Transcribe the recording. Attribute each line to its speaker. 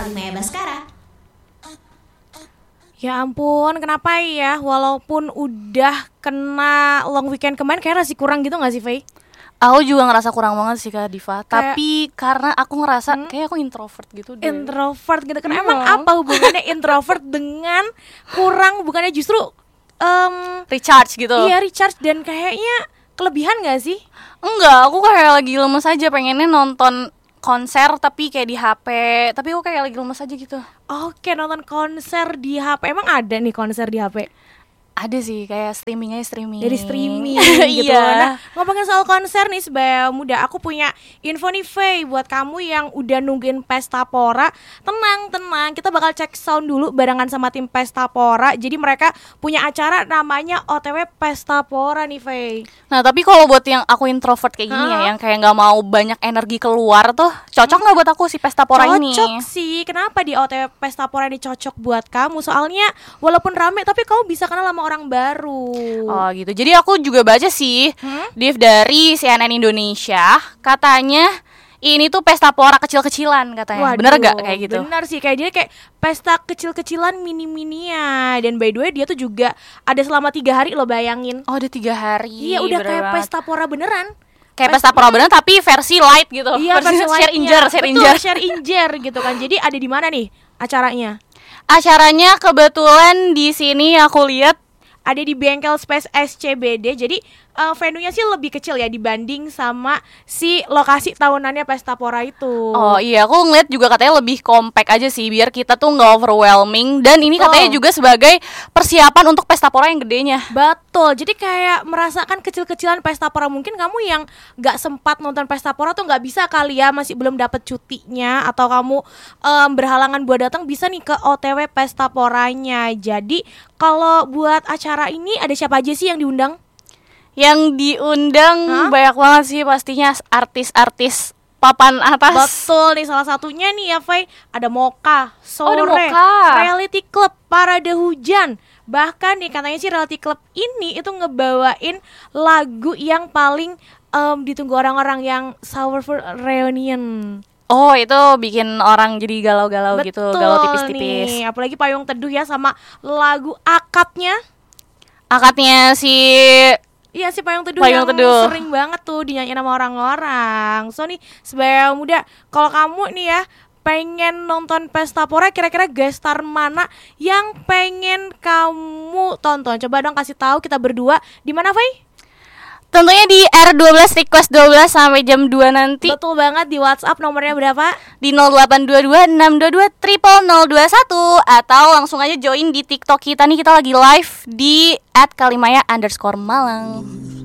Speaker 1: Kalimaya Baskara.
Speaker 2: Ya ampun, kenapa ya? Walaupun udah kena long weekend kemarin, kayak masih kurang gitu gak sih, Faye?
Speaker 3: Aku juga ngerasa kurang banget sih Kak Diva. Tapi karena aku ngerasa kayak aku introvert gitu deh.
Speaker 2: Introvert gitu kan. Emang apa hubungannya introvert dengan kurang? Bukannya justru
Speaker 3: recharge gitu.
Speaker 2: Iya, recharge, dan kayaknya kelebihan gak sih?
Speaker 3: Enggak, aku kayak lagi lemes aja, pengennya nonton konser tapi kayak di HP. Tapi aku kayak lagi lemes aja gitu.
Speaker 2: Oke, nonton konser di HP. Emang ada nih konser di HP?
Speaker 3: Ada sih, kayak streaming.
Speaker 2: Dari streaming gitu.
Speaker 3: Iya.
Speaker 2: Nah, ngomongin soal konser nih Sebaya Muda, aku punya info nih Faye buat kamu yang udah nungguin Pesta Pora. Tenang, kita bakal cek sound dulu barengan sama tim Pesta Pora. Jadi mereka punya acara namanya OTW Pesta Pora nih Faye.
Speaker 3: Nah tapi kalau buat yang aku introvert kayak gini ya, yang kayak gak mau banyak energi keluar tuh, cocok gak buat aku si Pesta Pora ini?
Speaker 2: Cocok sih, kenapa di OTW Pesta Pora ini cocok buat kamu? Soalnya walaupun rame tapi kamu bisa kenal sama orang baru.
Speaker 3: Oh gitu, jadi aku juga baca sih Div dari CNN Indonesia, katanya ini tuh pesta pora kecil-kecilan katanya.
Speaker 2: Waduh,
Speaker 3: bener gak kayak gitu?
Speaker 2: Bener sih, kayak dia kayak pesta kecil-kecilan mini-mininya. Dan by the way dia tuh juga ada selama 3 hari lo, bayangin.
Speaker 3: Oh ada 3 hari.
Speaker 2: Iya, udah
Speaker 3: bener
Speaker 2: kayak
Speaker 3: banget.
Speaker 2: pesta pora beneran.
Speaker 3: Kayak pesta pora beneran tapi versi light gitu.
Speaker 2: Iya, versi
Speaker 3: share
Speaker 2: lightnya.
Speaker 3: injar.
Speaker 2: Share injar gitu kan. Jadi ada di mana nih acaranya?
Speaker 3: Acaranya kebetulan di sini aku lihat
Speaker 2: ada di Bengkel Space SCBD. Jadi venue-nya sih lebih kecil ya dibanding sama si lokasi tahunannya Pesta Pora itu.
Speaker 3: Oh iya, aku ngeliat juga katanya lebih compact aja sih, biar kita tuh nggak overwhelming. Dan ini katanya juga sebagai persiapan untuk Pesta Pora yang gedenya.
Speaker 2: Betul, jadi kayak merasakan kecil-kecilan Pesta Pora. Mungkin kamu yang nggak sempat nonton Pesta Pora tuh nggak bisa kali ya, masih belum dapet cutinya, atau kamu berhalangan buat datang, bisa nih ke OTW Pesta Poranya. Jadi kalau buat acara ini ada siapa aja sih yang diundang?
Speaker 3: Yang diundang banyak banget sih pastinya artis-artis papan atas.
Speaker 2: Betul nih, salah satunya nih ya Faye, ada Mocha, Sore,
Speaker 3: ada Mocha,
Speaker 2: Reality Club, Parade Hujan. Bahkan nih katanya sih Reality Club ini itu ngebawain lagu yang paling ditunggu orang-orang, yang Sourful Reunion.
Speaker 3: Oh itu bikin orang jadi galau-galau gitu, galau tipis-tipis
Speaker 2: nih, apalagi Payung Teduh ya, sama lagu akadnya
Speaker 3: si
Speaker 2: iya sih, Payung Teduh
Speaker 3: Payung
Speaker 2: yang
Speaker 3: Teduh.
Speaker 2: sering banget tuh dinyanyiin sama orang-orang. So nih Sebaya Muda, kalau kamu nih ya pengen nonton Pesta Pora, kira-kira guest star mana yang pengen kamu tonton? Coba dong kasih tahu kita berdua. Di mana, Faye?
Speaker 3: Tentunya di R12 request 12 sampai jam 2 nanti.
Speaker 2: Betul banget, di WhatsApp nomornya berapa?
Speaker 3: Di 0822 622 00021, atau langsung aja join di TikTok kita nih, kita lagi live di @kalimaya_Malang.